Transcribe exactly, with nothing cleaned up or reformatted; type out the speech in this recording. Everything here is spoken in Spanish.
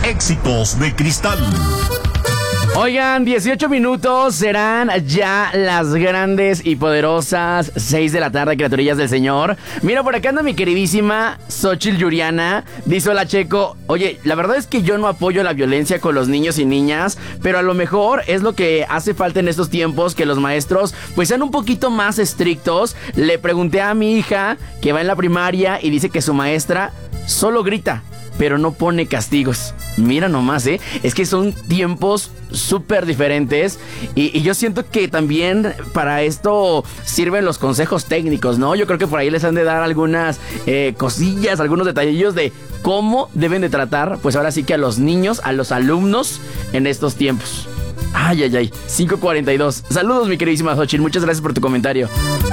Éxitos de Cristal. Oigan, dieciocho minutos, serán ya las grandes y poderosas seis de la tarde, criaturillas del Señor. Mira, por acá anda mi queridísima Xochitl Yuriana. Dice: hola, Checo. Oye, la verdad es que yo no apoyo la violencia con los niños y niñas, pero a lo mejor es lo que hace falta en estos tiempos, que los maestros pues sean un poquito más estrictos. Le pregunté a mi hija, que va en la primaria, y dice que su maestra solo grita, pero no pone castigos. Mira nomás, ¿eh? Es que son tiempos súper diferentes y, y yo siento que también para esto sirven los consejos técnicos, ¿no? Yo creo que por ahí les han de dar algunas eh, cosillas, algunos detallillos de cómo deben de tratar, pues ahora sí que a los niños, a los alumnos en estos tiempos. Ay, ay, ay, cinco cuarenta y dos. Saludos, mi queridísima Xochitl, muchas gracias por tu comentario.